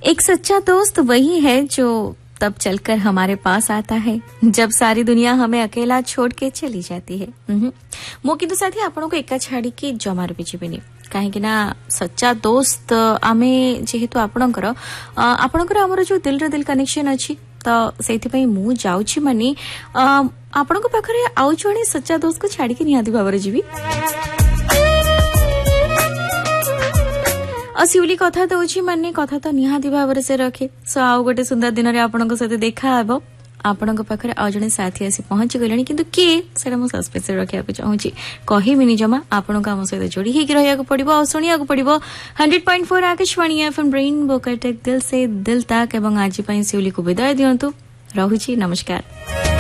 एक सच्चा दोस्त वही है जो तब चलकर हमारे पास आता है जब सारी दुनिया हमें अकेला छोड़ के चली जाती है। मु किंतु साथी आपण को एका छाड़ी के जमार भी जीविनी कहीं ना सच्चा दोस्त आमे जेहेतु आपणकर आमर जो दिल रे दिल कनेक्शन अच्छी तो से मु जाऊची मानी आपण को पाखरे आउ जणे सच्चा दोस्त को छाड़ी के निहाती भाବରେ जीवी। शिवली कथा दौची माने कथा तो निहाती भाव से रखे सो आउ गोटे सुंदर दिन में आपन सहित देखा हेबो आपण पाखे आउ जने साथी आसी पहुंची गले किंतु किए सेटा मु सस्पेंस रखिया चाहूची कहिबिनी जमा आपण को हम सहित जोड़ी हेक रहिया को पड़िबो और सुनिया को पड़िबो 100.4 आकाशवाणी एफएम रेनबो कटेक दिल से दिल तक एवं आज पई शिवली को विदाय दियंतु। रहुची नमस्कार।